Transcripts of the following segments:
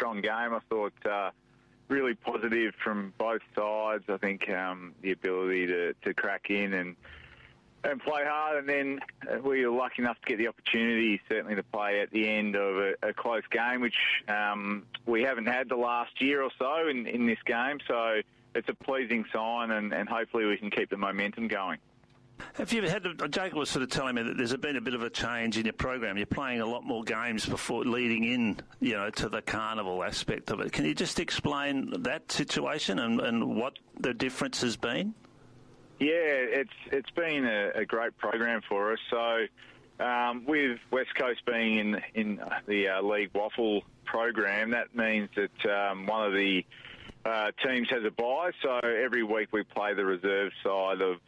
strong game. I thought really positive from both sides. I think the ability to crack in and play hard, and then we were lucky enough to get the opportunity, certainly, to play at the end of a close game, which we haven't had the last year or so in this game. So it's a pleasing sign, and hopefully we can keep the momentum going. Have you had? Jacob was sort of telling me that there's been a bit of a change in your program. You're playing a lot more games before leading in, to the carnival aspect of it. Can you just explain that situation and what the difference has been? Yeah, it's been a great program for us. So with West Coast being in the League Waffle program, that means that one of the teams has a bye. So every week we play the reserve side of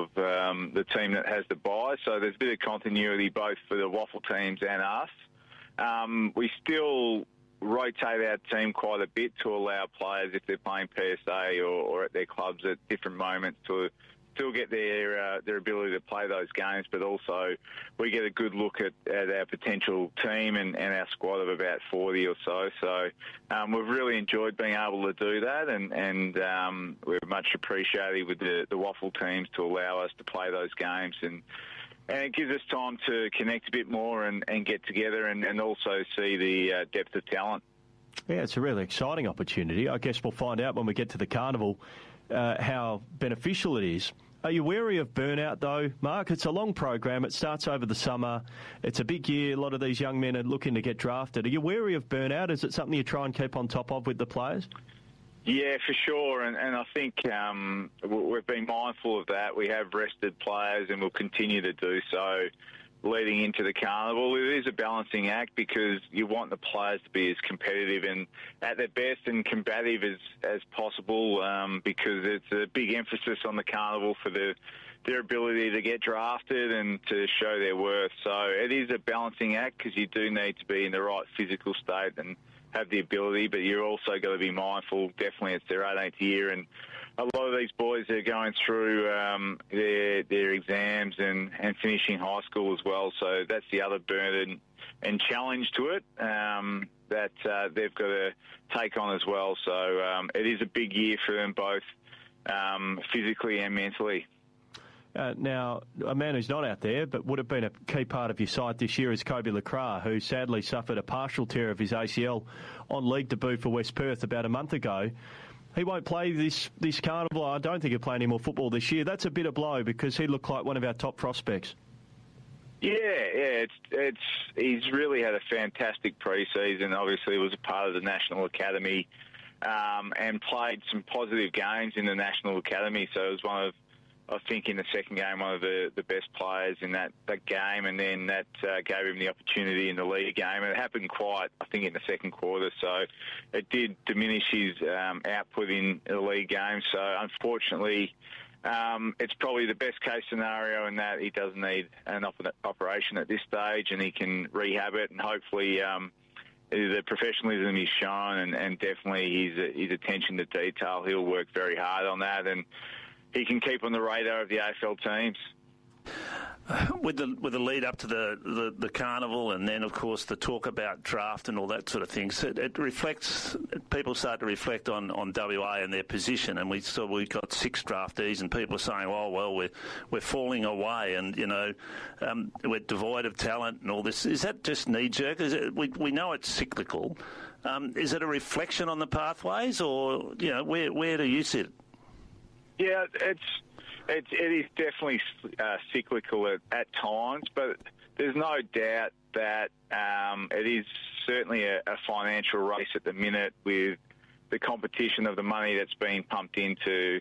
the team that has the bye. So there's a bit of continuity both for the Waffle teams and us. We still rotate our team quite a bit to allow players, if they're playing PSA or at their clubs at different moments, to still get their ability to play those games, but also we get a good look at our potential team and our squad of about 40 or so. So we've really enjoyed being able to do that, and we're much appreciated with the Waffle teams to allow us to play those games, and it gives us time to connect a bit more and get together and also see the depth of talent. Yeah, it's a really exciting opportunity. I guess we'll find out when we get to the carnival how beneficial it is. Are you wary of burnout, though, Mark? It's a long program. It starts over the summer. It's a big year. A lot of these young men are looking to get drafted. Are you wary of burnout? Is it something you try and keep on top of with the players? Yeah, for sure. And I think we've been mindful of that. We have rested players and we'll continue to do so leading into the carnival. It is a balancing act because you want the players to be as competitive and at their best and combative as possible, because it's a big emphasis on the carnival for their ability to get drafted and to show their worth. So it is a balancing act because you do need to be in the right physical state and have the ability, but you're also got to be mindful. Definitely it's their 18th year, and a lot of these boys are going through their exams and finishing high school as well. So that's the other burden and challenge to it that they've got to take on as well. So it is a big year for them both physically and mentally. Now, a man who's not out there but would have been a key part of your side this year is Kobe Lacroix, who sadly suffered a partial tear of his ACL on league debut for West Perth about a month ago. He won't play this carnival. I don't think he'll play any more football this year. That's a bitter blow because he looked like one of our top prospects. Yeah, he's really had a fantastic pre-season. Obviously, he was a part of the National Academy and played some positive games in the National Academy. So it was one of, I think, in the second game, one of the best players in that game, and then that gave him the opportunity in the league game. And it happened quite, I think, in the second quarter, so it did diminish his output in the league game. So unfortunately, it's probably the best case scenario in that he doesn't need an operation at this stage, and he can rehab it, and hopefully the professionalism he's shown and definitely his attention to detail, he'll work very hard on that, and he can keep on the radar of the AFL teams. With the lead up to the carnival, and then of course the talk about draft and all that sort of thing, so it reflects. People start to reflect on WA and their position, and we got 6 draftees, and people are saying, "Oh well, we're falling away, and we're devoid of talent and all this." Is that just knee jerk? We know it's cyclical. Is it a reflection on the pathways, or where do you sit? Yeah, it is definitely cyclical at times, but there's no doubt that it is certainly a financial race at the minute with the competition of the money that's being pumped into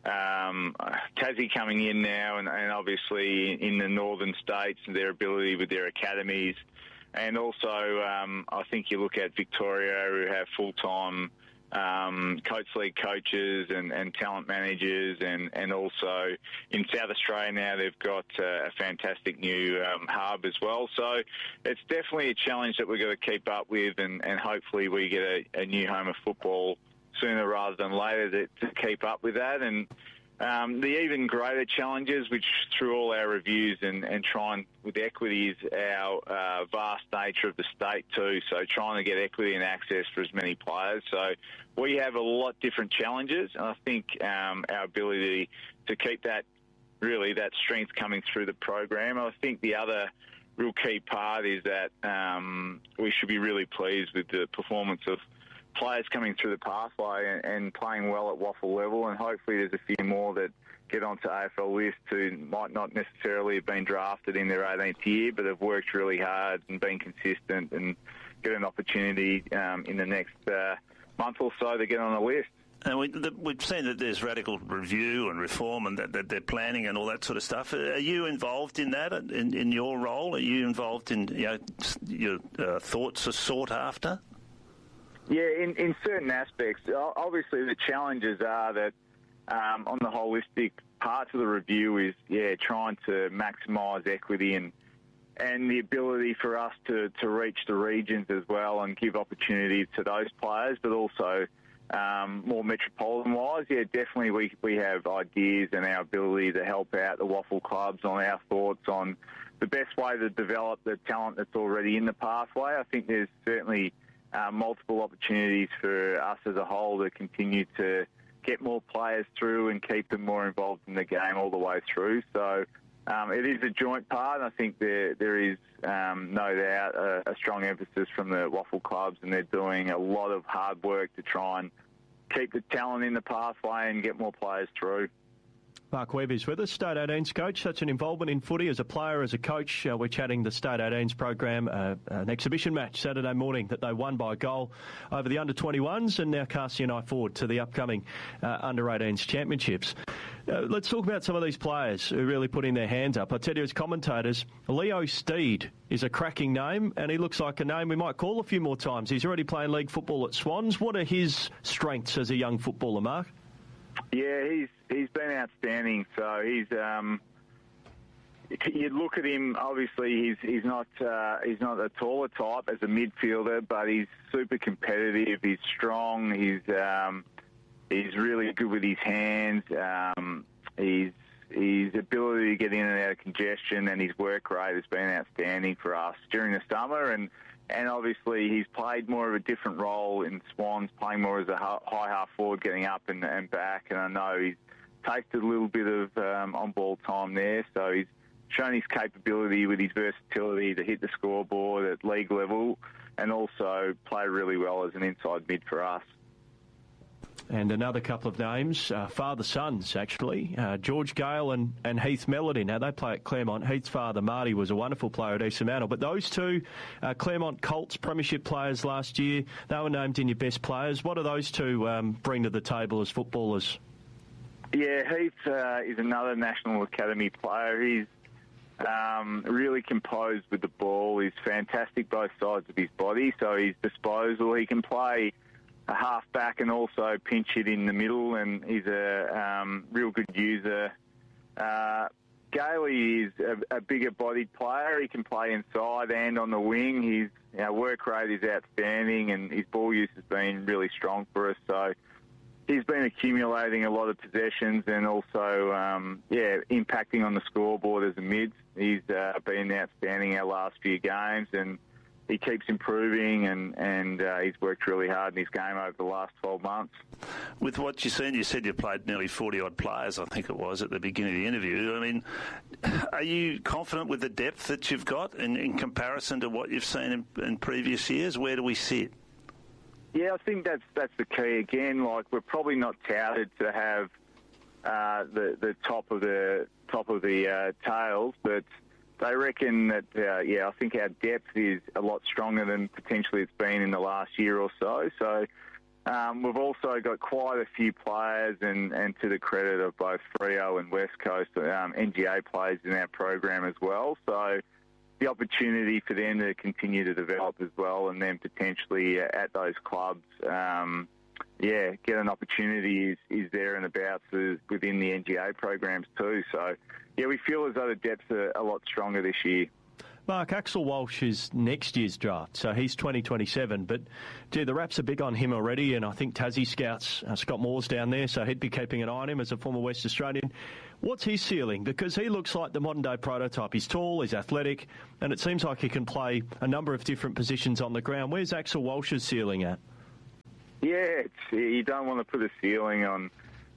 Tassie coming in now, and obviously in the northern states and their ability with their academies. And also I think you look at Victoria, who have full-time coach league coaches and talent managers, and also in South Australia now they've got a fantastic new hub as well. So it's definitely a challenge that we've got to keep up with, and hopefully we get a new home of football sooner rather than later to keep up with that. And The even greater challenges, which through all our reviews and trying with equity, is our vast nature of the state too. So trying to get equity and access for as many players. So we have a lot different challenges, and I think our ability to keep that strength coming through the program. I think the other real key part is that we should be really pleased with the performance of players coming through the pathway and playing well at WAFL level, and hopefully there's a few more that get onto AFL lists who might not necessarily have been drafted in their 18th year, but have worked really hard and been consistent and get an opportunity in the next month or so to get on the list. And we've seen that there's radical review and reform and that they're planning and all that sort of stuff. Are you involved in that in your role? Are you involved in your thoughts are sought after? Yeah, in certain aspects. Obviously, the challenges are that on the holistic parts of the review is, trying to maximise equity and the ability for us to reach the regions as well and give opportunities to those players, but also more metropolitan-wise. Yeah, definitely we have ideas and our ability to help out the WAFL clubs on our thoughts on the best way to develop the talent that's already in the pathway. I think there's certainly multiple opportunities for us as a whole to continue to get more players through and keep them more involved in the game all the way through. So it is a joint part, and I think there is no doubt a strong emphasis from the WAFL clubs, and they're doing a lot of hard work to try and keep the talent in the pathway and get more players through. Mark Webb is with us, State 18's coach. Such an involvement in footy as a player, as a coach. We're chatting the State 18's program, an exhibition match Saturday morning that they won by a goal over the under-21s, and now casting an eye forward to the upcoming under-18s championships. Let's talk about some of these players who really put in their hands up. I tell you, as commentators, Leo Steed is a cracking name, and he looks like a name we might call a few more times. He's already playing league football at Swans. What are his strengths as a young footballer, Mark? Yeah, he's been outstanding. So he's you look at him. Obviously, he's not a taller type as a midfielder, but he's super competitive. He's strong. He's really good with his hands. His ability to get in and out of congestion and his work rate has been outstanding for us during the summer. And obviously he's played more of a different role in Swans, playing more as a high half forward, getting up and back. And I know he's tasted a little bit of on-ball time there. So he's shown his capability with his versatility to hit the scoreboard at league level and also play really well as an inside mid for us. And another couple of names, father-sons, actually, George Gale and Heath Melody. Now, they play at Claremont. Heath's father, Marty, was a wonderful player at East Fremantle. But those two, Claremont Colts premiership players last year, they were named in your best players. What do those two bring to the table as footballers? Yeah, Heath is another National Academy player. He's really composed with the ball. He's fantastic both sides of his body, so his disposal, he can play a half-back and also pinch hit in the middle, and he's a real good user. Gailey is a bigger-bodied player. He can play inside and on the wing. His work rate is outstanding, and his ball use has been really strong for us. So he's been accumulating a lot of possessions and also, impacting on the scoreboard as a mid. He's been outstanding our last few games, and he keeps improving, and he's worked really hard in his game over the last 12 months. With what you've seen, you said you played nearly 40-odd players, I think it was, at the beginning of the interview. I mean, are you confident with the depth that you've got in comparison to what you've seen in previous years? Where do we sit? Yeah, I think that's the key. Again, like, we're probably not touted to have the top of the tails, but they reckon that, I think our depth is a lot stronger than potentially it's been in the last year or so. So we've also got quite a few players, and to the credit of both Freo and West Coast, NGA players in our program as well. So the opportunity for them to continue to develop as well, and then potentially at those clubs, get an opportunity is there and about within the NGA programs too. So, yeah, we feel as though the depth's are a lot stronger this year. Mark, Axel Walsh is next year's draft, so he's 2027. But, gee, the Raps are big on him already, and I think Tassie scouts, Scott Moore's down there, so he'd be keeping an eye on him as a former West Australian. What's his ceiling? Because he looks like the modern-day prototype. He's tall, he's athletic, and it seems like he can play a number of different positions on the ground. Where's Axel Walsh's ceiling at? Yeah, you don't want to put a ceiling on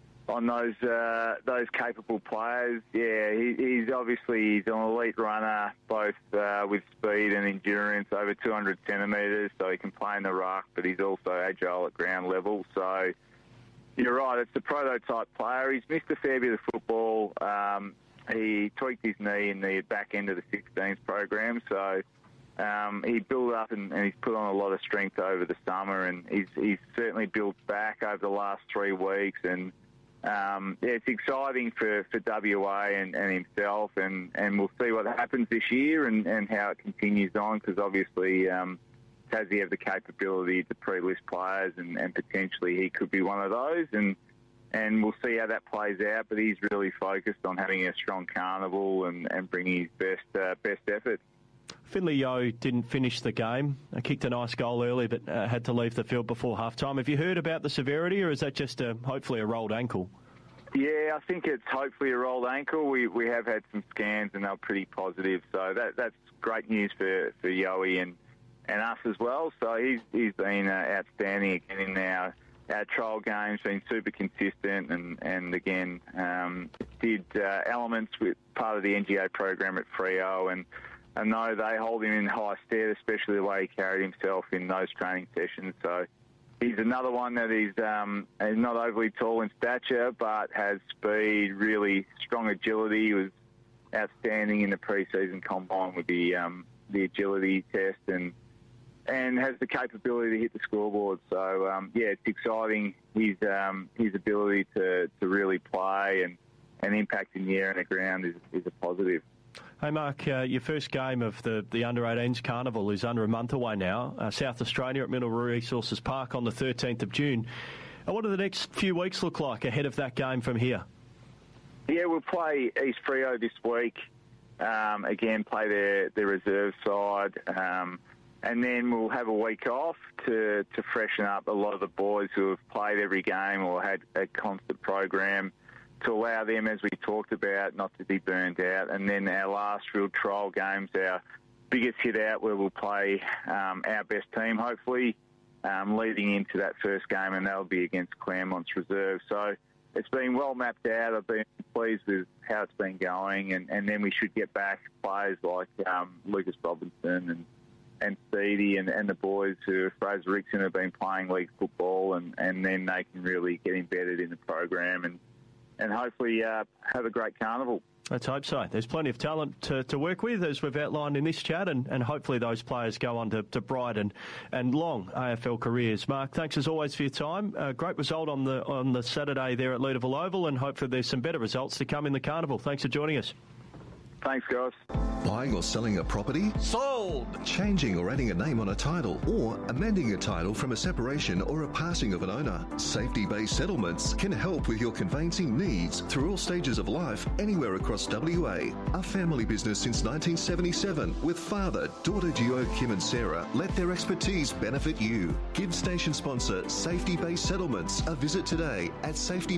those capable players. Yeah, he's obviously an elite runner, both with speed and endurance, over 200 centimetres, so he can play in the ruck, but he's also agile at ground level. So you're right, it's the prototype player. He's missed a fair bit of football. He tweaked his knee in the back end of the 16s program, so he built up and he's put on a lot of strength over the summer, and he's certainly built back over the last 3 weeks. And it's exciting for WA and himself, and we'll see what happens this year and how it continues on, because obviously Tassie have the capability to pre-list players, and potentially he could be one of those, and we'll see how that plays out. But he's really focused on having a strong carnival and bringing his best effort. Finlay Yeo didn't finish the game. Kicked a nice goal early, but had to leave the field before half-time. Have you heard about the severity, or is that just hopefully a rolled ankle? Yeah, I think it's hopefully a rolled ankle. We have had some scans, and they're pretty positive. So that's great news for Yoey and us as well. So he's been outstanding again in our trial games, been super consistent, and again, did elements with part of the NGA program at Freo, and I know they hold him in high stead, especially the way he carried himself in those training sessions. So he's another one that is not overly tall in stature, but has speed, really strong agility. He was outstanding in the pre-season combine with the agility test, and has the capability to hit the scoreboard. So yeah, it's exciting. His ability to really play and impact in the air and the ground is a positive. Hey, Mark, your first game of the Under-18s Carnival is under a month away now. South Australia at Mineral Resources Park on the 13th of June. What do the next few weeks look like ahead of that game from here? Yeah, we'll play East Freo this week. Again, play their reserve side. And then we'll have a week off to freshen up a lot of the boys who have played every game or had a constant program, to allow them, as we talked about, not to be burned out. And then our last real trial game's our biggest hit out, where we'll play our best team, hopefully, leading into that first game, and that'll be against Claremont's reserve. So it's been well mapped out. I've been pleased with how it's been going, and then we should get back players like Lucas Robinson and Speedy and the boys who, Fraser Rickson, have been playing league football, and then they can really get embedded in the program and hopefully have a great carnival. Let's hope so. There's plenty of talent to work with, as we've outlined in this chat, and hopefully those players go on to bright and long AFL careers. Mark, thanks as always for your time. Great result on the Saturday there at Leederville Oval, and hopefully there's some better results to come in the carnival. Thanks for joining us. Thanks, guys. Buying or selling a property? Sold! Changing or adding a name on a title, or amending a title from a separation or a passing of an owner. Safety Bay Settlements can help with your conveyancing needs through all stages of life, anywhere across WA. A family business since 1977, with father, daughter Gio, Kim and Sarah, let their expertise benefit you. Give station sponsor Safety Bay Settlements a visit today at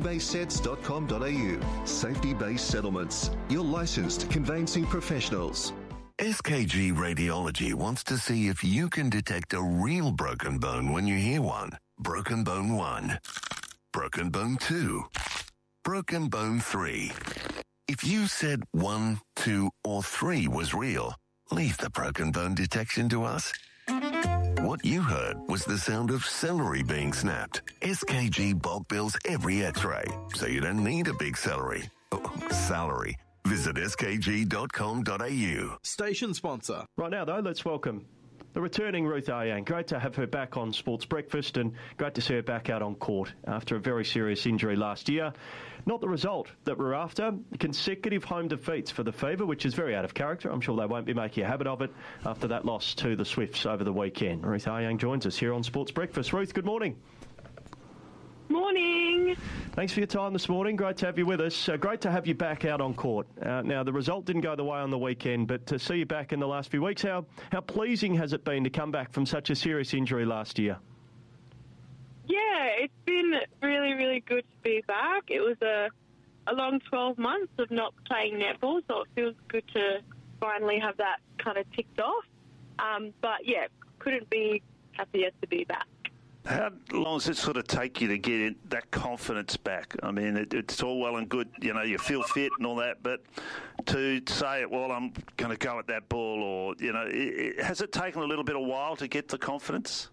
safetybaysets.com.au. Safety Bay Settlements, your licensed conveyancing professionals. SKG Radiology wants to see if you can detect a real broken bone when you hear one. Broken bone 1. Broken bone 2. Broken bone 3. If you said 1, 2, or 3 was real, leave the broken bone detection to us. What you heard was the sound of celery being snapped. SKG bulk bills every x-ray, so you don't need a big salary. Visit skg.com.au. Station sponsor. Right now, though, let's welcome the returning Ruth Ayang. Great to have her back on Sports Breakfast, and great to see her back out on court after a very serious injury last year. Not the result that we're after. Consecutive home defeats for the Fever, which is very out of character. I'm sure they won't be making a habit of it after that loss to the Swifts over the weekend. Ruth Ayang joins us here on Sports Breakfast. Ruth, good morning. Morning. Thanks for your time this morning. Great to have you with us. Great to have you back out on court. Now, the result didn't go the way on the weekend, but to see you back in the last few weeks, how pleasing has it been to come back from such a serious injury last year? Yeah, it's been really, really good to be back. It was a long 12 months of not playing netball, so it feels good to finally have that kind of ticked off. But, yeah, couldn't be happier to be back. How long does it sort of take you to get that confidence back? I mean, it's all well and good, you feel fit and all that, but to say, well, I'm going to go at that ball, or, has it taken a little bit of while to get the confidence?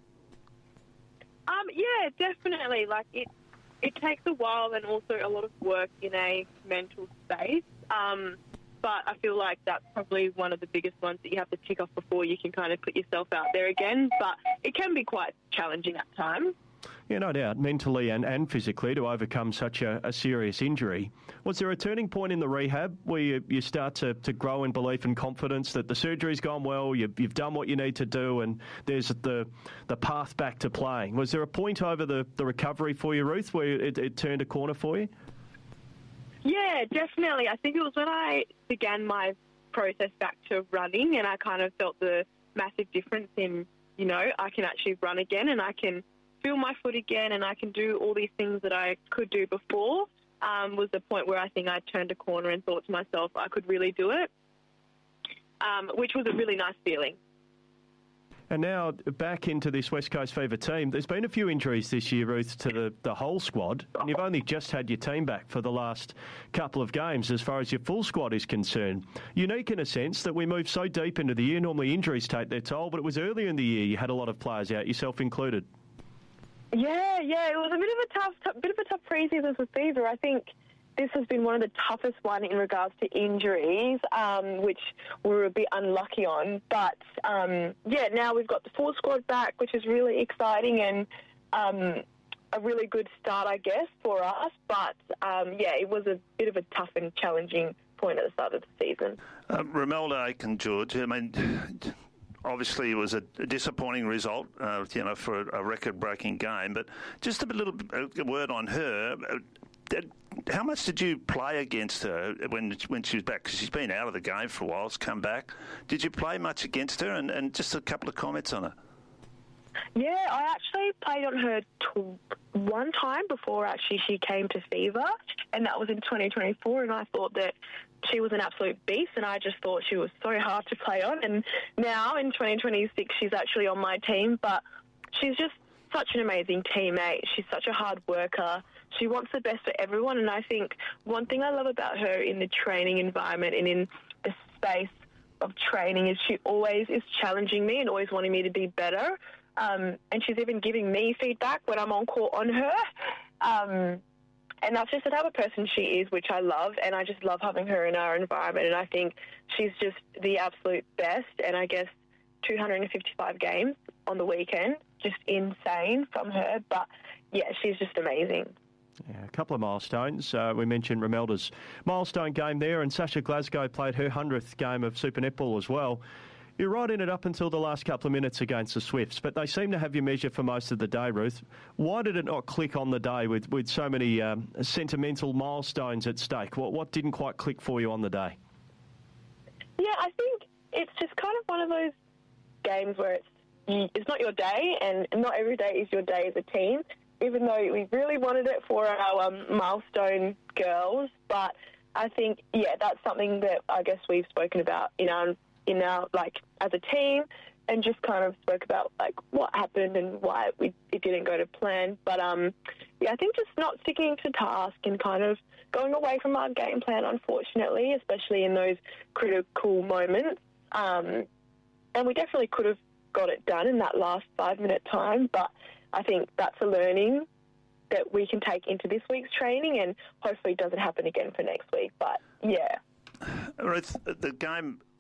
Yeah, definitely. Like, it takes a while and also a lot of work in a mental space. But I feel like that's probably one of the biggest ones that you have to tick off before you can kind of put yourself out there again. But it can be quite challenging at times. Yeah, no doubt, mentally and physically, to overcome such a serious injury. Was there a turning point in the rehab where you start to grow in belief and confidence that the surgery's gone well, you've done what you need to do, and there's the path back to playing? Was there a point over the recovery for you, Ruth, where it turned a corner for you? Yeah, definitely. I think it was when I began my process back to running, and I kind of felt the massive difference in, I can actually run again and I can feel my foot again and I can do all these things that I could do before, was the point where I think I turned a corner and thought to myself I could really do it, which was a really nice feeling. And now back into this West Coast Fever team. There's been a few injuries this year, Ruth, to the whole squad, and you've only just had your team back for the last couple of games as far as your full squad is concerned. Unique in a sense that we move so deep into the year. Normally injuries take their toll, but it was earlier in the year you had a lot of players out, yourself included. Yeah, it was a bit of a tough pre-season for Fever. I think this has been one of the toughest one in regards to injuries, which we were a bit unlucky on. But, now we've got the full squad back, which is really exciting and a really good start, I guess, for us. But, it was a bit of a tough and challenging point at the start of the season. Romelda Aiken-George, I mean, obviously it was a disappointing result, for a record-breaking game. But just a word on her. How much did you play against her when she was back? Because she's been out of the game for a while. She's come back. Did you play much against her? And just a couple of comments on her. Yeah, I actually played on her one time before actually she came to Fever, and that was in 2024, and I thought that she was an absolute beast, and I just thought she was so hard to play on. And now in 2026, she's actually on my team, but she's just such an amazing teammate. She's such a hard worker. She wants the best for everyone, and I think one thing I love about her in the training environment and in the space of training is she always is challenging me and always wanting me to be better. And she's even giving me feedback when I'm on court on her. And that's just the type of person she is, which I love, and I just love having her in our environment. And I think she's just the absolute best, and I guess 255 games on the weekend, just insane from her. But, yeah, she's just amazing. Yeah, a couple of milestones. We mentioned Romelda's milestone game there, and Sasha Glasgow played her 100th game of Super Netball as well. You're right in it up until the last couple of minutes against the Swifts, but they seem to have your measure for most of the day, Ruth. Why did it not click on the day with so many sentimental milestones at stake? What didn't quite click for you on the day? Yeah, I think it's just kind of one of those games where it's not your day, and not every day is your day as a team, even though we really wanted it for our milestone girls. But I think, that's something that I guess we've spoken about in our like as a team, and just kind of spoke about like what happened and why it didn't go to plan. But I think just not sticking to task and kind of going away from our game plan, unfortunately, especially in those critical moments. And we definitely could have got it done in that last 5-minute time, but I think that's a learning that we can take into this week's training, and hopefully it doesn't happen again for next week. But, yeah. Ruth, the game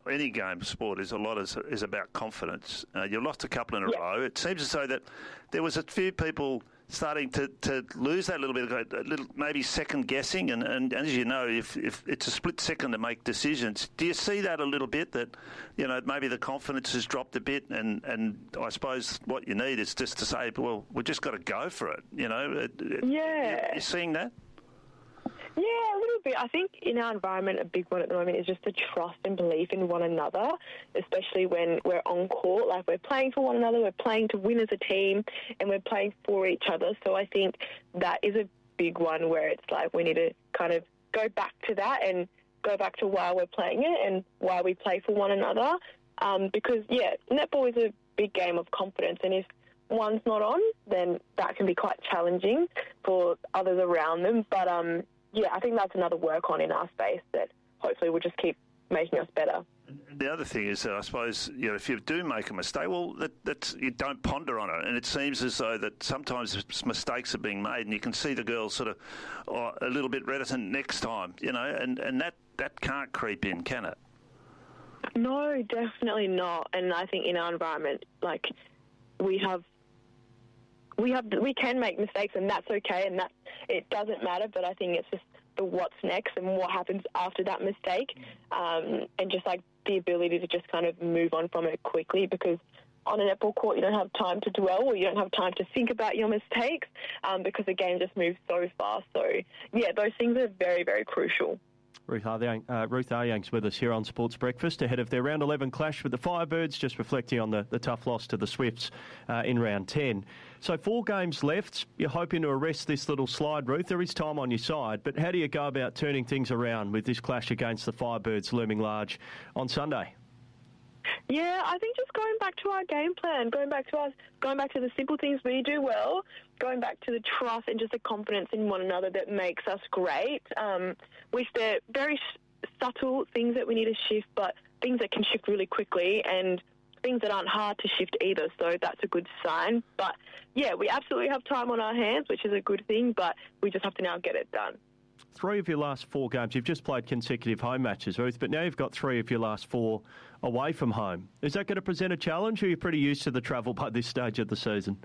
any game of sport is is about confidence. You lost a couple in a row. It seems as though that there was a few people starting to lose that little bit, maybe second guessing, and as you know, if it's a split second to make decisions, do you see that a little bit, that maybe the confidence has dropped a bit, and I suppose what you need is just to say, well, we've just got to go for it, You're seeing that? Yeah, a little bit. I think in our environment, a big one at the moment is just the trust and belief in one another, especially when we're on court. Like, we're playing for one another, we're playing to win as a team, and we're playing for each other. So I think that is a big one where it's like we need to kind of go back to that and go back to why we're playing it and why we play for one another. Because, netball is a big game of confidence, and if one's not on, then that can be quite challenging for others around them. But, I think that's another work on in our space that hopefully will just keep making us better. The other thing is, I suppose, if you do make a mistake, well, that's you don't ponder on it. And it seems as though that sometimes mistakes are being made, and you can see the girls sort of a little bit reticent next time, and that can't creep in, can it? No, definitely not. And I think in our environment, like, we can make mistakes, and that's okay, and that it doesn't matter. But I think it's just the what's next and what happens after that mistake, and just like the ability to just kind of move on from it quickly, because on a netball court you don't have time to dwell, or you don't have time to think about your mistakes, because the game just moves so fast. So those things are very, very crucial. Ruth Aryang's with us here on Sports Breakfast ahead of their Round 11 clash with the Firebirds, just reflecting on the tough loss to the Swifts in Round 10. So 4 games left. You're hoping to arrest this little slide, Ruth. There is time on your side, but how do you go about turning things around with this clash against the Firebirds looming large on Sunday? Yeah, I think just going back to our game plan, going back to the simple things we do well, going back to the trust and just the confidence in one another that makes us great. With the very subtle things that we need to shift, but things that can shift really quickly, and things that aren't hard to shift either. So that's a good sign. But we absolutely have time on our hands, which is a good thing, but we just have to now get it done. 3 of your last 4 games, you've just played consecutive home matches, Ruth, but now you've got 3 of your last 4 away from home. Is that going to present a challenge, or are you pretty used to the travel by this stage of the season?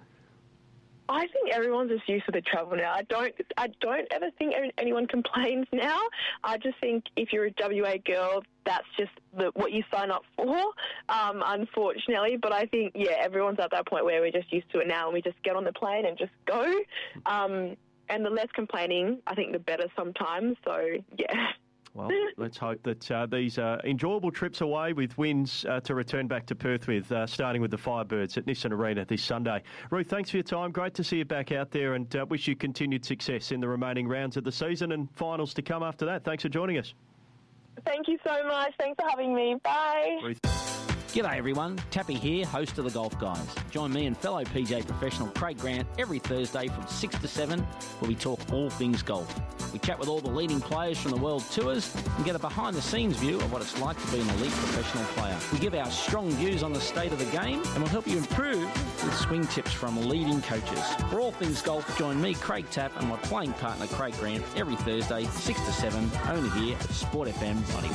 I think everyone's just used to the travel now. I don't ever think anyone complains now. I just think if you're a WA girl, that's just what you sign up for, unfortunately. But I think, everyone's at that point where we're just used to it now, and we just get on the plane and just go. And the less complaining, I think, the better sometimes. So, Well, let's hope that these enjoyable trips away with wins to return back to Perth with, starting with the Firebirds at Nissan Arena this Sunday. Ruth, thanks for your time. Great to see you back out there, and wish you continued success in the remaining rounds of the season and finals to come after that. Thanks for joining us. Thank you so much. Thanks for having me. Bye. Ruth. G'day everyone, Tappy here, host of The Golf Guys. Join me and fellow PGA professional Craig Grant every Thursday from 6 to 7, where we talk all things golf. We chat with all the leading players from the world tours and get a behind-the-scenes view of what it's like to be an elite professional player. We give our strong views on the state of the game, and we'll help you improve with swing tips from leading coaches. For all things golf, join me, Craig Tapp, and my playing partner Craig Grant every Thursday, 6 to 7, only here at Sport FM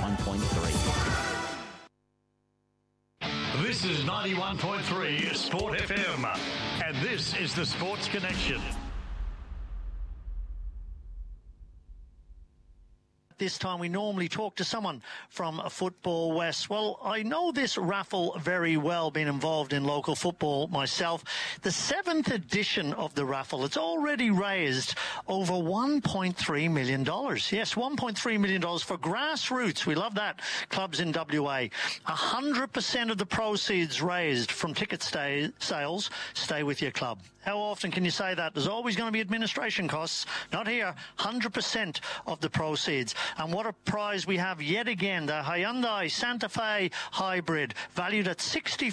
91.3. This is 91.3 Sport FM, and this is the Sports Connection. This time we normally talk to someone from Football West. Well, I know this raffle very well, being involved in local football myself. The 7th edition of the raffle, it's already raised over $1.3 million. Yes, $1.3 million for grassroots. We love that. Clubs in WA. 100% of the proceeds raised from ticket sales stay with your club. How often can you say that? There's always going to be administration costs. Not here. 100% of the proceeds. And what a prize we have yet again. The Hyundai Santa Fe Hybrid, valued at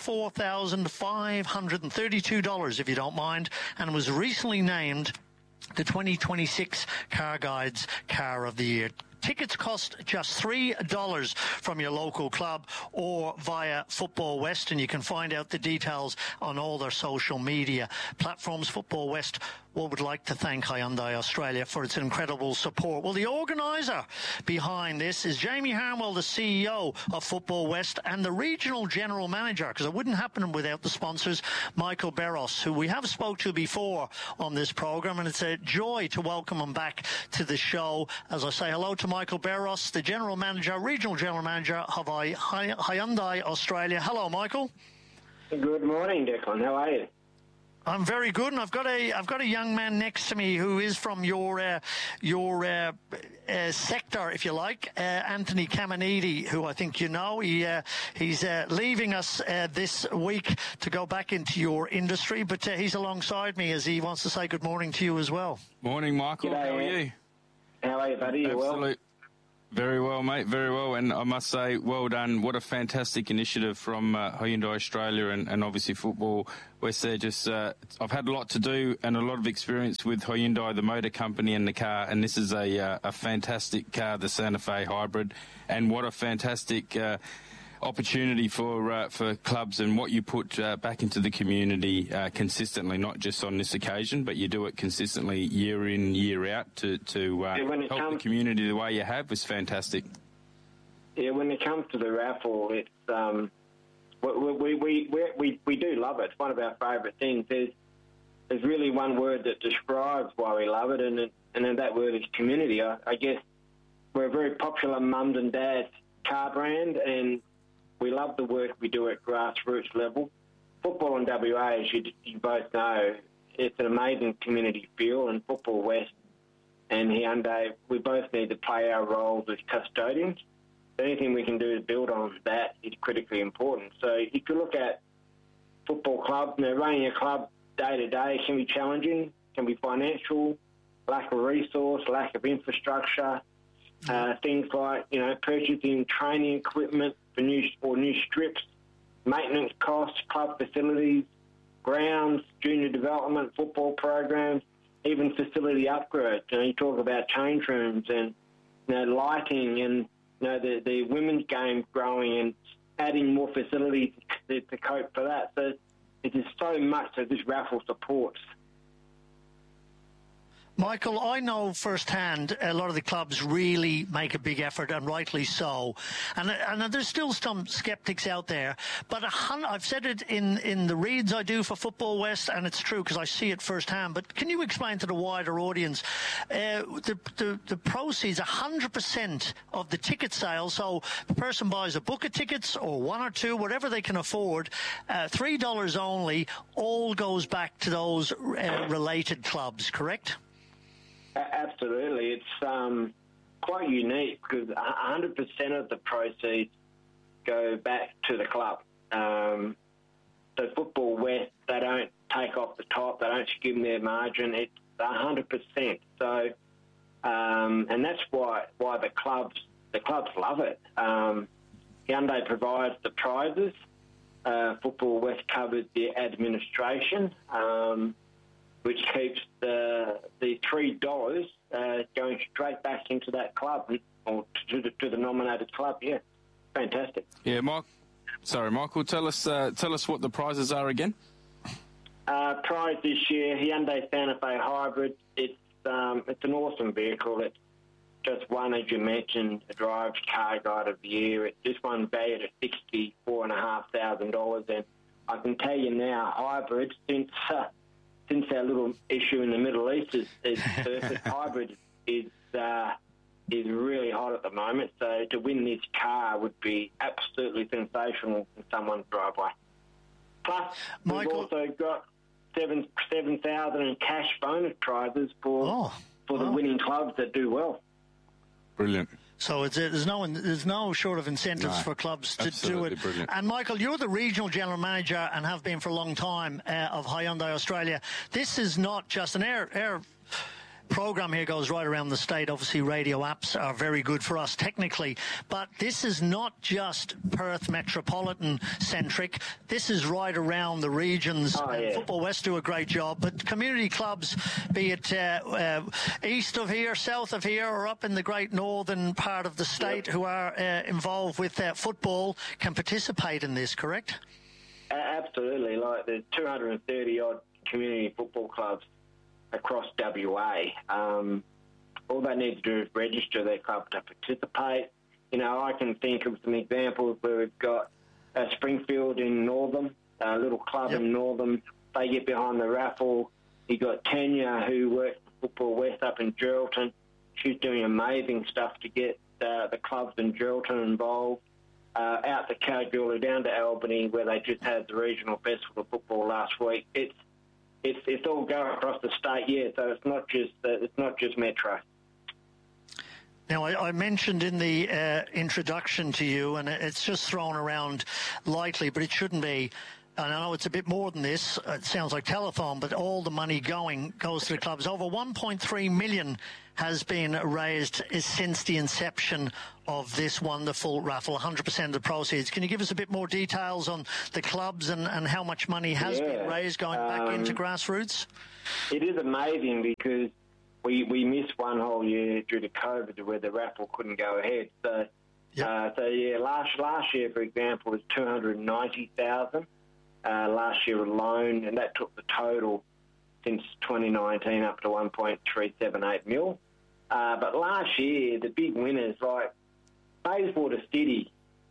$64,532, if you don't mind, and was recently named the 2026 Car Guides Car of the Year. Tickets cost just $3 from your local club or via Football West, and you can find out the details on all their social media platforms. Football West would like to thank Hyundai Australia for its incredible support. Well, the organiser behind this is Jamie Harnwell, the CEO of Football West, and the regional general manager, because it wouldn't happen without the sponsors, Michael Berros, who we have spoke to before on this programme, and it's a joy to welcome him back to the show. As I say hello to Michael Berros, the general manager, regional general manager of Hyundai Australia. Hello, Michael. Good morning, Declan. How are you? I'm very good, and I've got a young man next to me who is from your sector, if you like, Anthony Caminiti, who I think you know. He's leaving us this week to go back into your industry, but he's alongside me as he wants to say good morning to you as well. Morning, Michael. G'day, how are you? How are you, buddy? You well? Very well, mate, very well. And I must say, well done. What a fantastic initiative from Hyundai Australia and obviously Football West there. I've had a lot to do and a lot of experience with Hyundai, the motor company, and the car. And this is a fantastic car, the Santa Fe Hybrid. And what a fantastic opportunity for clubs and what you put back into the community consistently, not just on this occasion, but you do it consistently year in, year out to help the community the way you have was fantastic. Yeah, when it comes to the raffle, it's we do love it. It's one of our favourite things. There's really one word that describes why we love it, and then that word is community. I guess we're a very popular mums and dads car brand, and we love the work we do at grassroots level. Football in WA, as you both know, it's an amazing community feel, and Football West and Hyundai, we both need to play our roles as custodians. Anything we can do to build on that is critically important. So if you look at football clubs, running a club day to day can be challenging, can be financial, lack of resource, lack of infrastructure, things like, purchasing training equipment for new strips, maintenance costs, club facilities, grounds, junior development, football programs, even facility upgrades. You talk about change rooms and lighting and the women's game growing and adding more facilities to cope for that. So it is so much that this raffle supports. Michael, I know firsthand a lot of the clubs really make a big effort, and rightly so. And there's still some sceptics out there. But I've said it in the reads I do for Football West, and it's true because I see it firsthand. But can you explain to the wider audience the proceeds, 100% of the ticket sales? So the person buys a book of tickets or one or two, whatever they can afford, $3 only, all goes back to those related clubs, correct? Absolutely. It's quite unique because 100% of the proceeds go back to the club. So Football West, they don't take off the top, they don't skim their margin. It's 100%. So, and that's why the clubs love it. Hyundai provides the prizes. Football West covers the administration. Which keeps the $3 going straight back into that club or to the nominated club. Yeah, fantastic. Yeah, Michael, tell us what the prizes are again. Prize this year, Hyundai Santa Fe Hybrid. It's an awesome vehicle. It's just won, as you mentioned, a Drives Car Guide of the Year. This one valued at $64,500, and I can tell you now, hybrid since our little issue in the Middle East is perfect. Hybrid is really hot at the moment. So to win this car would be absolutely sensational in someone's driveway. Plus, Michael, we've also got 7,000 in cash bonus prizes for the winning clubs that do well. Brilliant. So there's no short of incentives for clubs to do it. Brilliant. And Michael, you're the regional general manager and have been for a long time of Hyundai Australia. This is not just an air program here goes right around the state. Obviously, radio apps are very good for us technically, but this is not just Perth metropolitan centric. This is right around the regions. Football West do a great job, but community clubs, be it east of here, south of here, or up in the great northern part of the state who are involved with football can participate in this, correct? Absolutely. Like there's 230 odd community football clubs across WA. All they need to do is register their club to participate. You know, I can think of some examples where we've got Springfield in Northam, a little club in Northam. They get behind the raffle. You got Tanya, who works for Football West up in Geraldton. She's doing amazing stuff to get the clubs in Geraldton involved. Out to Kalgoorlie, down to Albany, where they just had the regional festival of football last week. It's all going across the state, so it's not just Metro. Now, I mentioned in the introduction to you, and it's just thrown around lightly, but it shouldn't be. And I know it's a bit more than this. It sounds like telethon, but all the money goes to the clubs. Over 1.3 million has been raised since the inception of this wonderful raffle, 100% of the proceeds. Can you give us a bit more details on the clubs and how much money has been raised going back into grassroots? It is amazing because we missed one whole year due to COVID where the raffle couldn't go ahead. So, last year, for example, was 290,000 last year alone, and that took the total since 2019 up to 1.378 mil. But last year, the big winners like Bayswater City,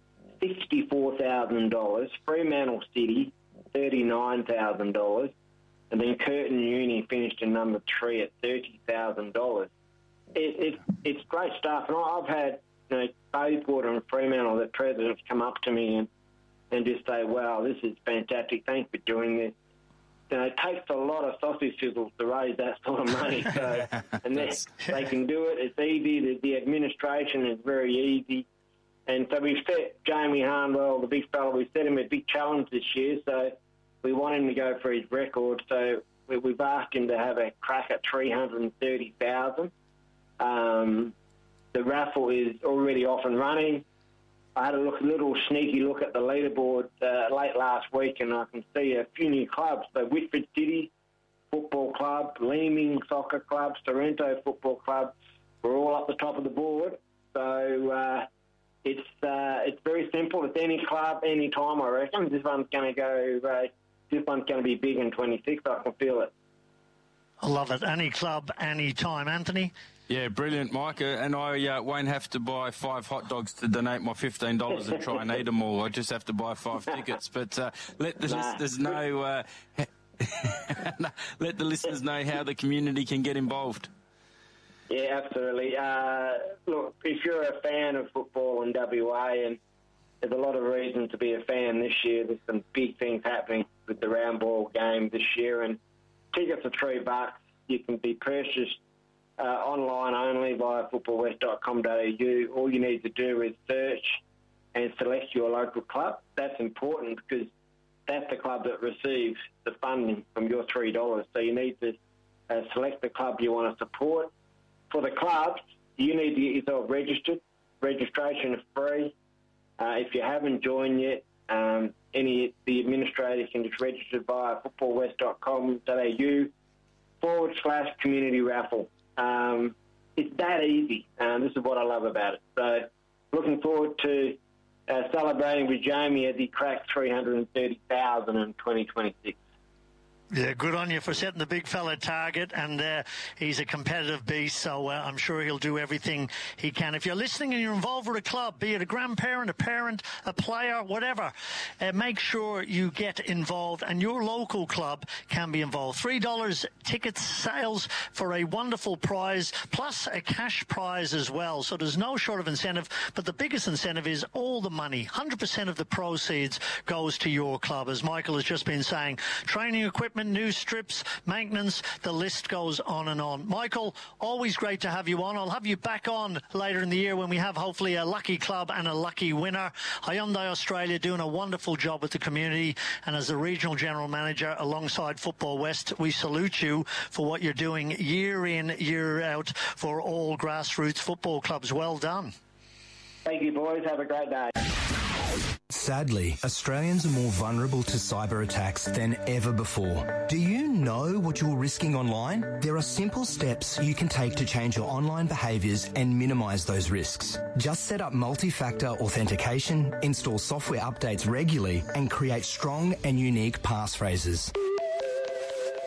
$64,000, Fremantle City, $39,000, and then Curtin Uni finished in number 3 at $30,000. It's great stuff, and I've had Bayswater and Fremantle, the presidents, come up to me and just say, wow, this is fantastic, thanks for doing this. It takes a lot of sausage sizzles to raise that sort of money, so, and they can do it. It's easy. The administration is very easy. And so we've set Jamie Harnwell, the big fella, we've set him a big challenge this year, so we want him to go for his record. So we've asked him to have a crack at 330,000. The raffle is already off and running. I had a little sneaky look at the leaderboard late last week, and I can see a few new clubs. So Whitford City Football Club, Leeming Soccer Club, Sorrento Football Club, we're all up the top of the board. So it's very simple. It's any club, any time, I reckon. This one's going to be big in 26. I can feel it. I love it. Any club, any time. Anthony? Yeah, brilliant, Mike. And I won't have to buy 5 hot dogs to donate my $15 and try and eat them all. I just have to buy 5 tickets. But let the listeners know. Let the listeners know how the community can get involved. Yeah, absolutely. Look, if you're a fan of football in WA, and there's a lot of reasons to be a fan this year. There's some big things happening with the round ball game this year, and tickets are $3. You can be purchased online only via footballwest.com.au. All you need to do is search and select your local club. That's important because that's the club that receives the funding from your $3. So you need to select the club you want to support. For the clubs, you need to get yourself registered. Registration is free. If you haven't joined yet, the administrators can just register via footballwest.com.au/community raffle. It's that easy. This is what I love about it. So looking forward to celebrating with Jamie as he cracks 330,000 in 2026. Yeah, good on you for setting the big fella target, and he's a competitive beast, so I'm sure he'll do everything he can. If you're listening and you're involved with a club, be it a grandparent, a parent, a player, whatever, make sure you get involved, and your local club can be involved. $3 ticket sales for a wonderful prize, plus a cash prize as well, so there's no short of incentive, but the biggest incentive is all the money. 100% of the proceeds goes to your club, as Michael has just been saying. Training equipment, new strips, maintenance, the list goes on and on. Michael, always great to have you on. I'll have you back on later in the year when we have hopefully a lucky club and a lucky winner. Hyundai Australia doing a wonderful job with the community, and as the regional general manager alongside Football West, we salute you for what you're doing year in, year out for all grassroots football clubs. Well done. Thank you, boys. Have a great day. Sadly, Australians are more vulnerable to cyber attacks than ever before. Do you know what you're risking online? There are simple steps you can take to change your online behaviours and minimise those risks. Just set up multi-factor authentication, install software updates regularly, and create strong and unique passphrases.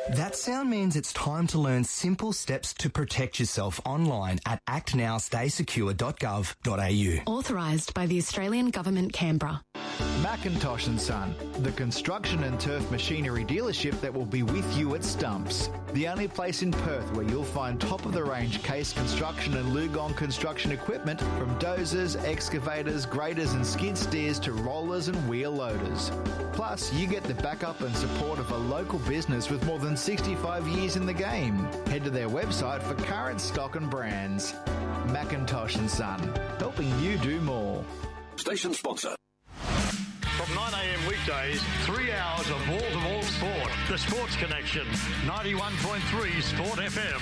That sound means it's time to learn simple steps to protect yourself online at actnowstaysecure.gov.au. Authorised by the Australian Government, Canberra. Macintosh & Son, the construction and turf machinery dealership that will be with you at Stumps. The only place in Perth where you'll find top-of-the-range Case construction and Lugong construction equipment, from dozers, excavators, graders and skid steers to rollers and wheel loaders. Plus, you get the backup and support of a local business with more than 65 years in the game. Head to their website for current stock and brands. Macintosh & Son, helping you do more. Station sponsor. From 9 a.m. weekdays, 3 hours of wall-to-wall sport. The Sports Connection, 91.3 Sport FM.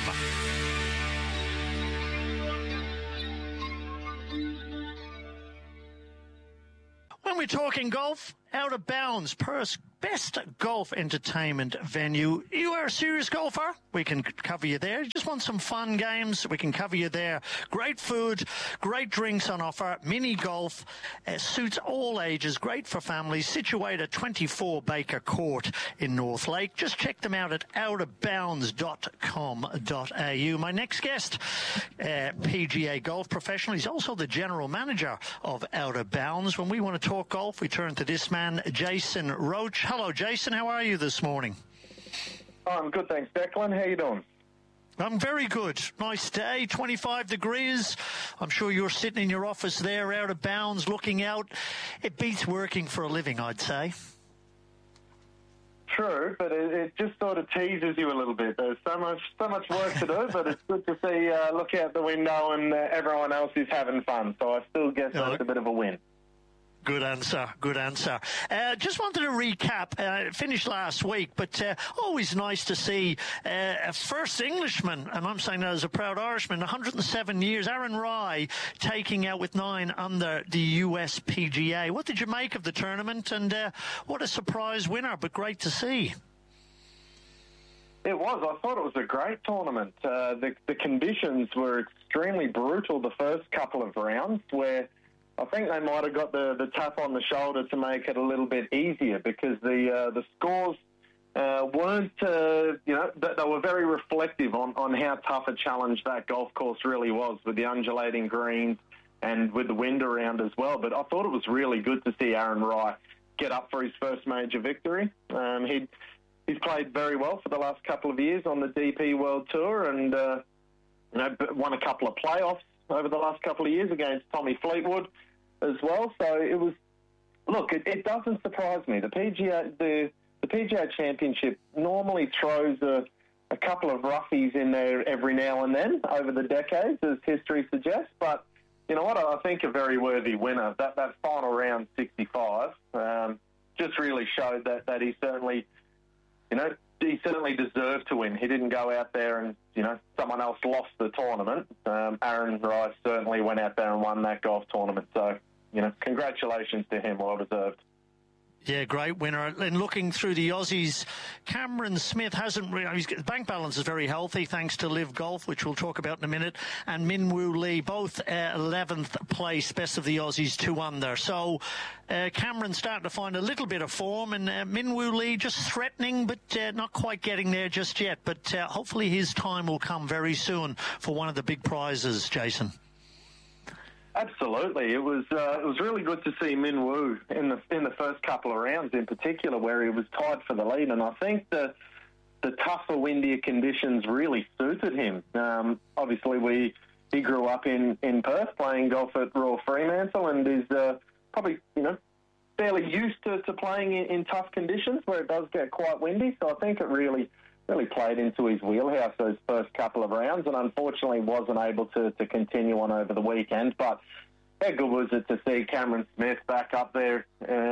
When we're talking golf, Out of Bounds, Perth's best golf entertainment venue. You are a serious golfer? We can cover you there. You just want some fun games? We can cover you there. Great food, great drinks on offer, mini golf, suits all ages, great for families, situated at 24 Baker Court in North Lake. Just check them out at outofbounds.com.au. My next guest, PGA golf professional. He's also the general manager of Out of Bounds. When we want to talk golf, we turn to this man, Jason Roach. Hello, Jason. How are you this morning? I'm good, thanks, Declan. How you doing? I'm very good. Nice day, 25 degrees. I'm sure you're sitting in your office there, Out of Bounds, looking out. It beats working for a living, I'd say. True, but it just sort of teases you a little bit. There's so much work to do, but it's good to see, look out the window and everyone else is having fun. So I still guess that's a bit of a win. Good answer. Just wanted to recap. Finished last week, but always nice to see a first Englishman, and I'm saying that as a proud Irishman, 107 years, Aaron Rai, taking out with 9 under the US PGA. What did you make of the tournament, and what a surprise winner, but great to see. It was. I thought it was a great tournament. The conditions were extremely brutal the first couple of rounds, where I think they might have got the tap on the shoulder to make it a little bit easier, because the scores weren't, they were very reflective on how tough a challenge that golf course really was, with the undulating greens and with the wind around as well. But I thought it was really good to see Aaron Rai get up for his first major victory. He's played very well for the last couple of years on the DP World Tour, and won a couple of playoffs over the last couple of years against Tommy Fleetwood as well. So it was, it doesn't surprise me. The PGA Championship normally throws a couple of roughies in there every now and then over the decades, as history suggests. But you know what? I think a very worthy winner. That final round, 65, just really showed that he certainly, he certainly deserved to win. He didn't go out there and, someone else lost the tournament. Aaron Rai certainly went out there and won that golf tournament. So, congratulations to him, well deserved. Yeah, great winner. And looking through the Aussies, Cameron Smith hasn't really... His bank balance is very healthy, thanks to Live Golf, which we'll talk about in a minute, and Min Woo Lee, both 11th place, best of the Aussies, 2 under. So Cameron's starting to find a little bit of form, and Min Woo Lee just threatening, but not quite getting there just yet. But hopefully his time will come very soon for one of the big prizes, Jason. Absolutely, it was really good to see Min Woo in the first couple of rounds, in particular, where he was tied for the lead, and I think the tougher, windier conditions really suited him. Obviously, he grew up in Perth, playing golf at Royal Fremantle, and is probably fairly used to playing in tough conditions where it does get quite windy. So I think it really played into his wheelhouse those first couple of rounds, and unfortunately wasn't able to continue on over the weekend. But how good was it to see Cameron Smith back up there,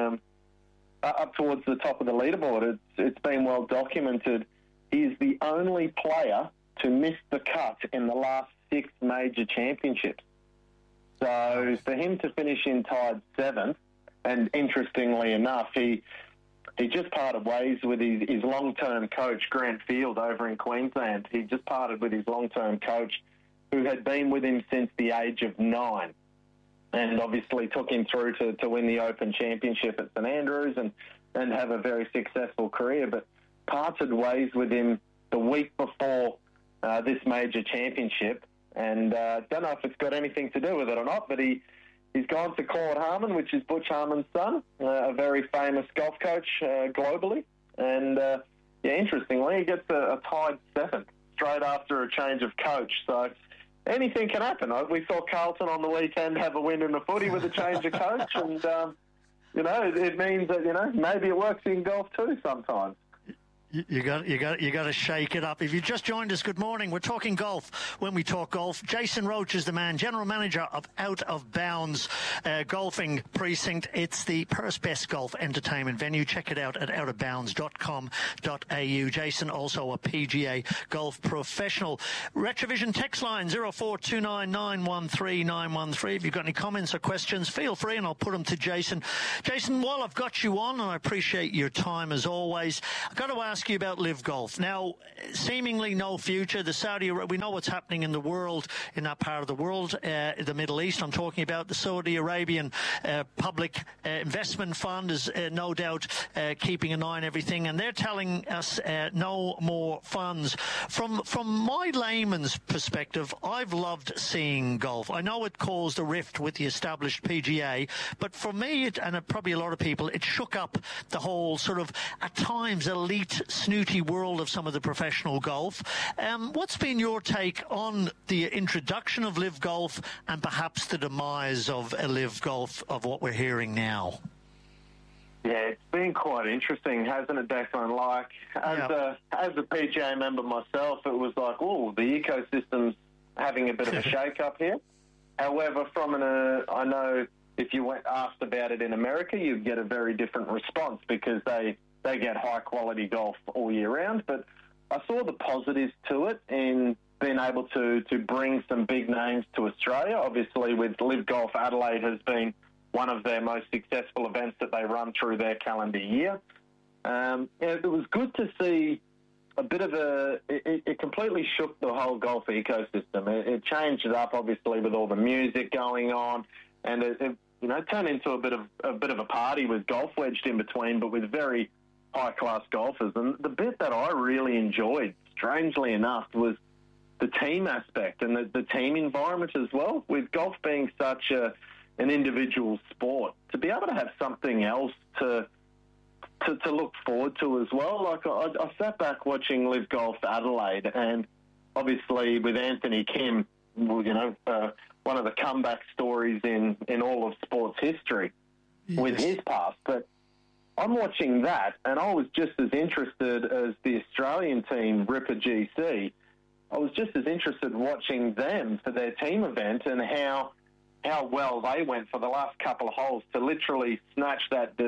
up towards the top of the leaderboard? It's been well documented. He's the only player to miss the cut in the last 6 major championships. So for him to finish in tied 7th, and interestingly enough, he just parted ways with his long-term coach, Grant Field, over in Queensland. He just parted with his long-term coach, who had been with him since the age of 9, and obviously took him through to win the Open Championship at St Andrews and have a very successful career. But parted ways with him the week before this major championship, and don't know if it's got anything to do with it or not, but he's gone to Claude Harmon, which is Butch Harmon's son, a very famous golf coach globally, and interestingly, he gets a tied 7th straight after a change of coach, so anything can happen. We saw Carlton on the weekend have a win in the footy with a change of coach, and it means that maybe it works in golf too sometimes. You got to shake it up. If you just joined us, good morning. We're talking golf. When we talk golf, Jason Roach is the man, general manager of Out of Bounds Golfing Precinct. It's the Perth's best golf entertainment venue. Check it out at outofbounds.com.au. Jason, also a PGA golf professional. Retrovision text line 0429913913. If you've got any comments or questions, feel free and I'll put them to Jason. Jason, while I've got you on, and I appreciate your time as always, I've got to ask you about Live Golf. Now, seemingly no future. We know what's happening in the world, in that part of the world, the Middle East. I'm talking about the Saudi Arabian Public Investment Fund is no doubt keeping an eye on everything, and they're telling us no more funds. From my layman's perspective, I've loved seeing golf. I know it caused a rift with the established PGA, but for me, and probably a lot of people, it shook up the whole sort of, at times, elite snooty world of some of the professional golf. What's been your take on the introduction of Live Golf and perhaps the demise of Live Golf, of what we're hearing now? Yeah, it's been quite interesting, hasn't it, Declan? Like, as a PGA member myself, it was like, oh, the ecosystem's having a bit of a shake-up here. However, I know if you went asked about it in America, you'd get a very different response because they get high-quality golf all year round. But I saw the positives to it in being able to bring some big names to Australia. Obviously, with Live Golf, Adelaide has been one of their most successful events that they run through their calendar year. It was good to see a bit of it completely shook the whole golf ecosystem. It changed it up, obviously, with all the music going on, and it turned into a bit of a party with golf wedged in between, but with very high-class golfers. And the bit that I really enjoyed, strangely enough, was the team aspect and the team environment as well. With golf being such an individual sport, to be able to have something else to look forward to as well. Like, I sat back watching Live Golf Adelaide, and obviously with Anthony Kim, one of the comeback stories in all of sports history with his past. But I'm watching that, and I was just as interested as the Australian team, Ripper GC. I was just as interested watching them for their team event and how well they went for the last couple of holes to literally snatch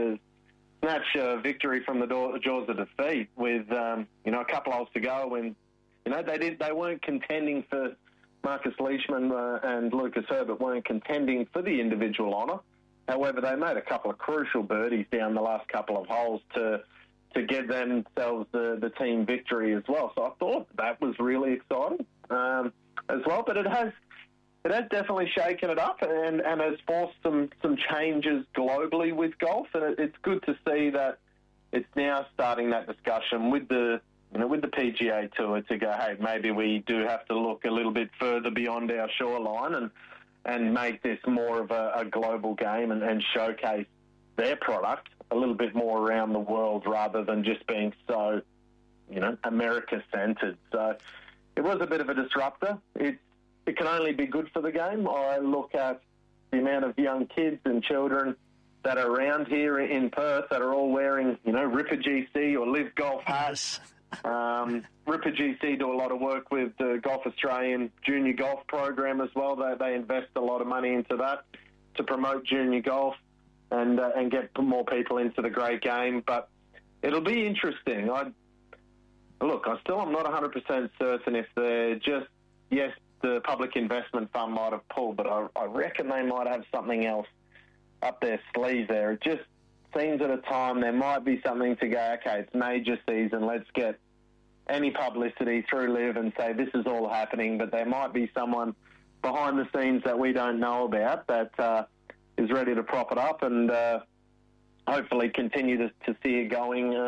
victory from the jaws of defeat with a couple of holes to go, and they weren't contending for Marcus Leishman and Lucas Herbert weren't contending for the individual honour. However, they made a couple of crucial birdies down the last couple of holes to give themselves the team victory as well. So I thought that was really exciting as well. But it has definitely shaken it up and has forced some changes globally with golf. And it's good to see that it's now starting that discussion with the PGA Tour to go, hey, maybe we do have to look a little bit further beyond our shoreline and make this more of a global game and showcase their product a little bit more around the world rather than just being so, America-centred. So it was a bit of a disruptor. It can only be good for the game. I look at the amount of young kids and children that are around here in Perth that are all wearing, Ripper GC or Live Golf hats. Ripper GC do a lot of work with the Golf Australian junior golf program as well. They invest a lot of money into that to promote junior golf and get more people into the great game. But it'll be interesting. I'm not 100% certain if they're just, yes, the Public Investment Fund might have pulled, but I reckon they might have something else up their sleeve there. It just seems at a time there might be something to go, okay, it's major season, let's get any publicity through Live and say this is all happening, but there might be someone behind the scenes that we don't know about that is ready to prop it up and hopefully continue to see it going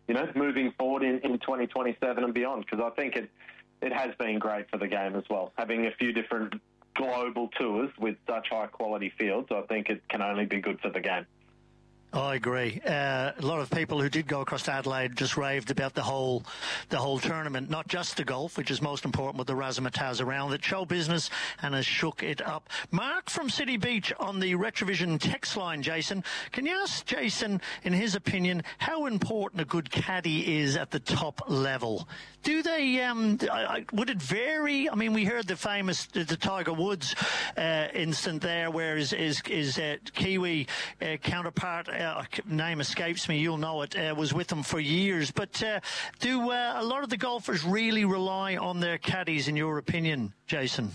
moving forward in 2027 and beyond, because I think it has been great for the game as well. Having a few different global tours with such high-quality fields, I think it can only be good for the game. I agree. A lot of people who did go across to Adelaide just raved about the whole tournament, not just the golf, which is most important, with the razzmatazz around it. Show business, and has shook it up. Mark from City Beach on the Retrovision text line, Jason. Can you ask Jason, in his opinion, how important a good caddy is at the top level? Do they, would it vary? I mean, we heard the famous, the Tiger Woods instant there, where his Kiwi counterpart, name escapes me, you'll know it, was with them for years. But do a lot of the golfers really rely on their caddies, in your opinion, Jason?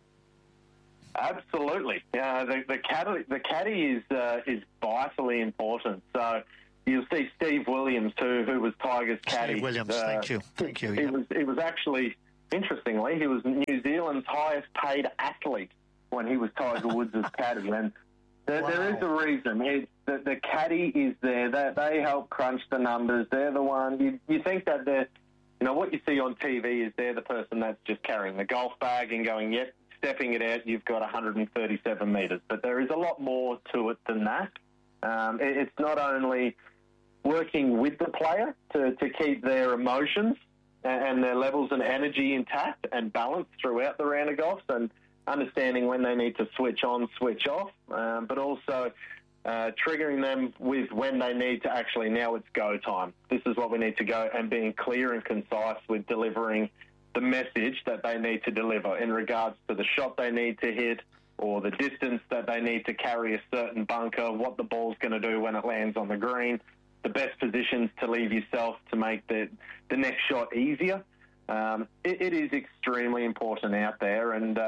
Absolutely. The caddy is vitally important. So you'll see Steve Williams, who was Tiger's caddy. Steve Williams, thank you. He was actually, interestingly, he was New Zealand's highest paid athlete when he was Tiger Woods' caddy. And there is a reason. The caddy is there. They help crunch the numbers. They're the one. You think that they're, what you see on TV is they're the person that's just carrying the golf bag and going, yep, stepping it out, you've got 137 metres. But there is a lot more to it than that. It's not only working with the player to keep their emotions and their levels and energy intact and balanced throughout the round of golf, and understanding when they need to switch on, switch off, but also triggering them with when they need to actually, now it's go time. This is what we need to go, and being clear and concise with delivering the message that they need to deliver in regards to the shot they need to hit, or the distance that they need to carry a certain bunker, what the ball's going to do when it lands on the green, the best positions to leave yourself to make the next shot easier. It is extremely important out there, and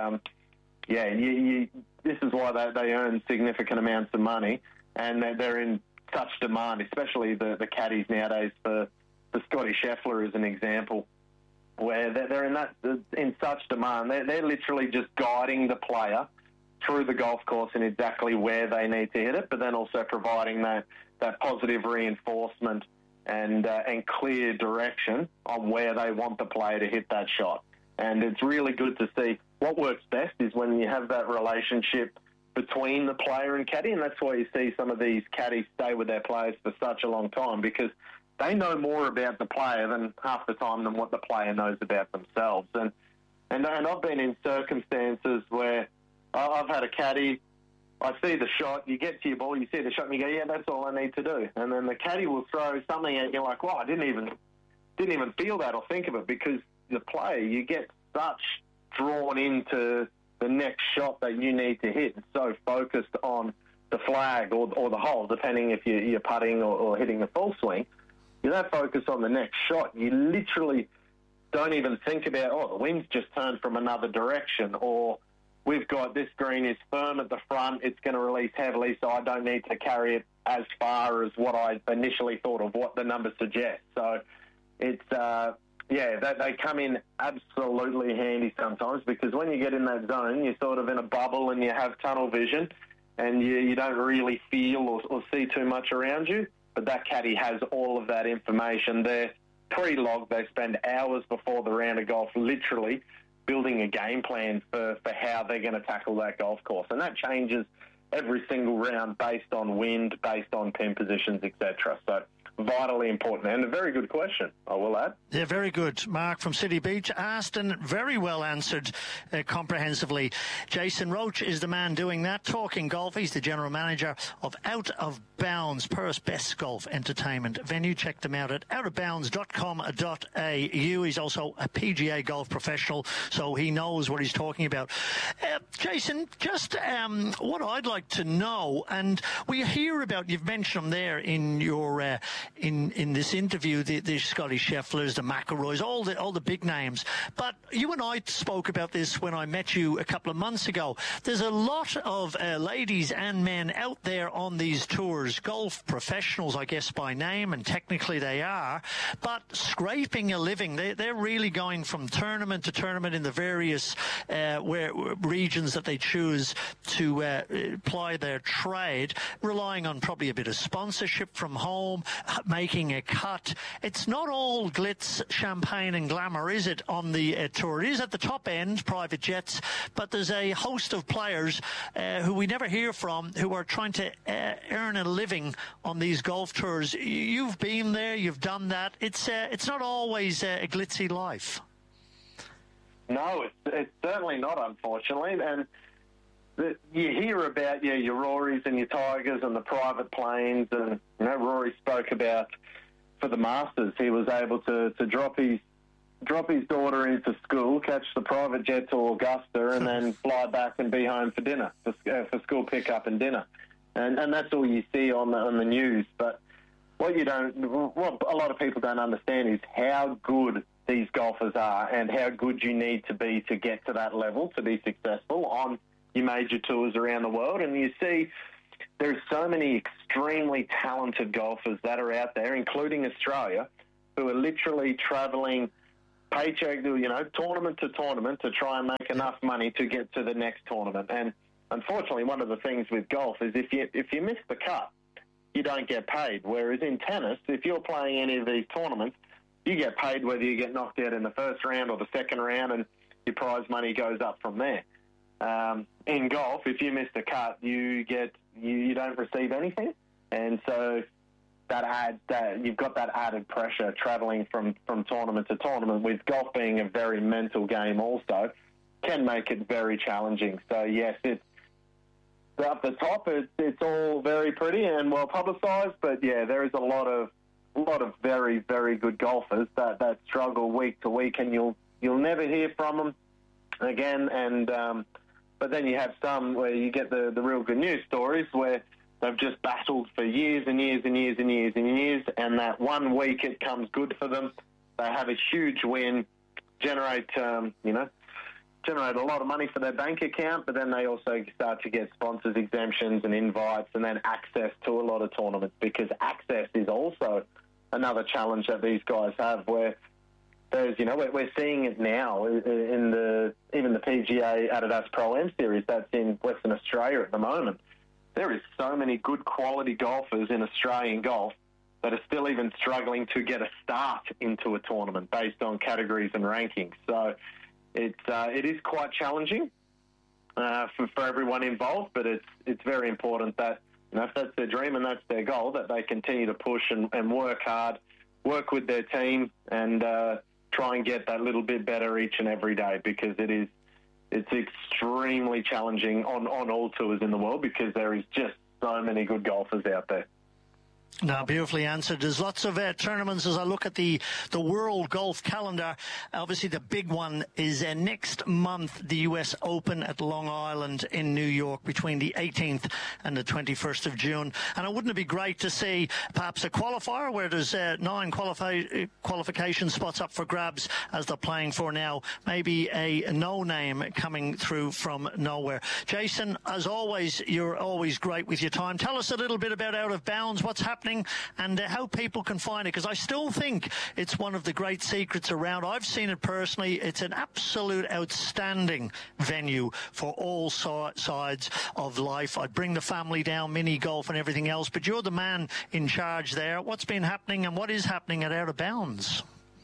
this is why they earn significant amounts of money, and they're in such demand, especially the caddies nowadays. For Scotty Scheffler as an example, where they're in such demand. They're literally just guiding the player through the golf course and exactly where they need to hit it, but then also providing that positive reinforcement and clear direction on where they want the player to hit that shot. And it's really good to see. What works best is when you have that relationship between the player and caddy, and that's why you see some of these caddies stay with their players for such a long time, because they know more about the player than half the time than what the player knows about themselves. And I've been in circumstances where I've had a caddy, I see the shot, you get to your ball, you see the shot, and you go, yeah, that's all I need to do. And then the caddy will throw something at you like, wow, I didn't even feel that or think of it, because the player, you get such drawn into the next shot that you need to hit, and so focused on the flag or the hole, depending if you're putting or hitting the full swing. You don't focus on the next shot. You literally don't even think about, the wind's just turned from another direction, or we've got this green is firm at the front, it's going to release heavily, so I don't need to carry it as far as what I initially thought of what the numbers suggest. So it's, they come in absolutely handy sometimes, because when you get in that zone, you're sort of in a bubble and you have tunnel vision and you don't really feel or see too much around you. But that caddy has all of that information there. Pre-log, they spend hours before the round of golf literally building a game plan for how they're going to tackle that golf course. And that changes every single round based on wind, based on pin positions, etc. So vitally important, and a very good question, I will add. Yeah, very good. Mark from City Beach asked and very well answered comprehensively. Jason Roach is the man doing that, talking golf. He's the general manager of Out of Bounds, Perth's best golf entertainment venue. Check them out at outofbounds.com.au. He's also a PGA golf professional, so he knows what he's talking about. Jason, just what I'd like to know, and we hear about, you've mentioned them there in your in this interview, the Scotty Schefflers, the McIlroys, all the big names. But you and I spoke about this when I met you a couple of months ago. There's a lot of ladies and men out there on these tours, golf professionals, I guess, by name, and technically they are, but scraping a living. They're really going from tournament to tournament in the various regions that they choose to ply their trade, relying on probably a bit of sponsorship from home, making a cut. It's not all glitz, champagne and glamour, is it, on the tour? It is at the top end, private jets, but there's a host of players who we never hear from who are trying to earn a living on these golf tours. You've been there, you've done that. It's not always a glitzy life. No, it's certainly not, unfortunately. And you hear about your Rorys and your Tigers and the private planes. And Rory spoke about for the Masters, he was able to drop his daughter into school, catch the private jet to Augusta, and then fly back and be home for dinner, for school pickup and dinner. And that's all you see on the news. But what a lot of people don't understand is how good these golfers are and how good you need to be to get to that level to be successful on your major tours around the world. And you see there's so many extremely talented golfers that are out there, including Australia, who are literally travelling paycheck, tournament to tournament to try and make enough money to get to the next tournament. And unfortunately, one of the things with golf is if you miss the cut, you don't get paid. Whereas in tennis, if you're playing any of these tournaments, you get paid whether you get knocked out in the first round or the second round, and your prize money goes up from there. In golf, if you miss the cut, you don't receive anything, and so you've got that added pressure travelling from tournament to tournament. With golf being a very mental game, also can make it very challenging. So yes, it's up the top. It's all very pretty and well publicised, but yeah, there is a lot of very, very good golfers that struggle week to week, and you'll never hear from them again. And but then you have some where you get the real good news stories where they've just battled for years and years and years and years and years, and that one week it comes good for them. They have a huge win, generate a lot of money for their bank account, but then they also start to get sponsors exemptions and invites and then access to a lot of tournaments, because access is also another challenge that these guys have, where there's, we're seeing it now in even the PGA Adidas Pro-Am Series that's in Western Australia at the moment. There is so many good quality golfers in Australian golf that are still even struggling to get a start into a tournament based on categories and rankings. So it is quite challenging for everyone involved, but it's very important that if that's their dream and that's their goal, that they continue to push and work hard, work with their team, and try and get that little bit better each and every day, because it's extremely challenging on all tours in the world, because there is just so many good golfers out there. Now, beautifully answered. There's lots of tournaments as I look at the World Golf calendar. Obviously, the big one is next month, the US Open at Long Island in New York between the 18th and the 21st of June. And wouldn't it be great to see perhaps a qualifier where there's 9 qualification spots up for grabs as they're playing for now? Maybe a no-name coming through from nowhere. Jason, as always, you're always great with your time. Tell us a little bit about Out of Bounds, what's happening, and how people can find it, because I still think it's one of the great secrets around. I've seen it personally. It's an absolute outstanding venue for all sides of life. I'd bring the family down, mini golf and everything else, but you're the man in charge there. What's been happening and what is happening at Out of Bounds?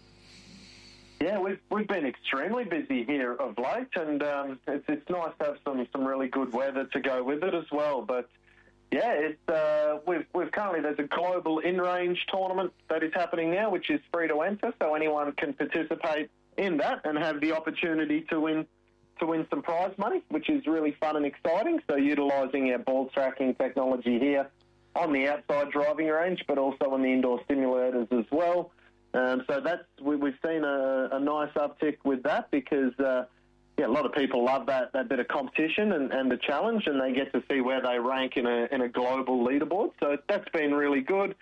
Yeah, we've been extremely busy here of late, and it's nice to have some really good weather to go with it as well. But yeah, we've currently, there's a global in-range tournament that is happening now, which is free to enter, so anyone can participate in that and have the opportunity to win some prize money, which is really fun and exciting. So utilising our ball tracking technology here on the outside driving range, but also on the indoor simulators as well. So we've seen a nice uptick with that, because a lot of people love that bit of competition and the challenge, and they get to see where they rank in a global leaderboard. So that's been really good.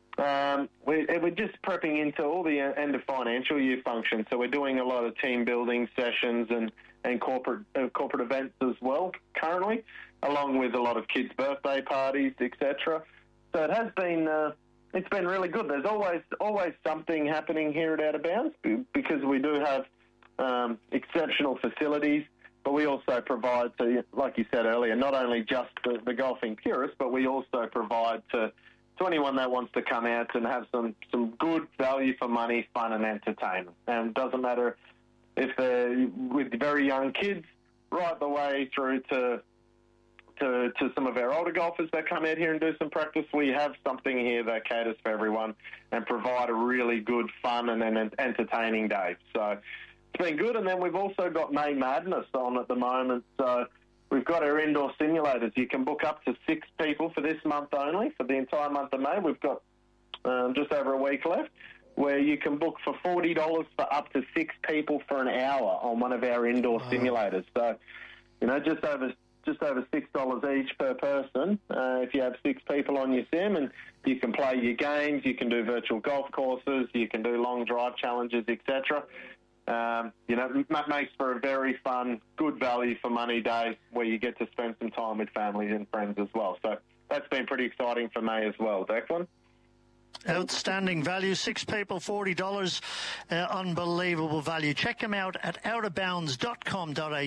We're just prepping into all the end of financial year functions. So we're doing a lot of team building sessions and corporate events as well currently, along with a lot of kids' birthday parties, etc. So it has been it's been really good. There's always something happening here at Out of Bounds, because we do have exceptional facilities, but we also provide to, like you said earlier, not only just the golfing purists, but we also provide to to anyone that wants to come out and have some good value for money, fun and entertainment. And it doesn't matter if they're with very young kids, right the way through to some of our older golfers that come out here and do some practice. We have something here that caters for everyone and provide a really good, fun and an entertaining day. So it's been good. And then we've also got May Madness on at the moment. So we've got our indoor simulators. You can book up to 6 people for this month only, for the entire month of May. We've got just over a week left, where you can book for $40 for up to 6 people for an hour on one of our indoor simulators. So, just over $6 each per person if you have 6 people on your sim, and you can play your games, you can do virtual golf courses, you can do long drive challenges, etc. That makes for a very fun, good value for money day where you get to spend some time with families and friends as well. So that's been pretty exciting for me as well. Declan? Outstanding value, 6 people, $40, unbelievable value. Check them out at outerbounds.com.au.